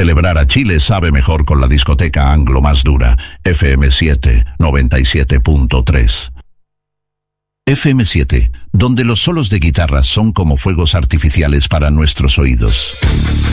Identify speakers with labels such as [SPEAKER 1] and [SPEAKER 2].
[SPEAKER 1] Celebrar a Chile sabe mejor con la discoteca anglo más dura. FM7 97.3. FM7, donde los solos de guitarra son como fuegos artificiales para nuestros oídos.